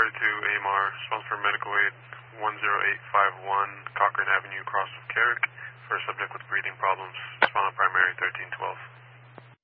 Carter 2, AMR, responsible for medical aid 10851, Cochrane Avenue, across from Carrick, for a subject with breathing problems. Respondent primary 1312.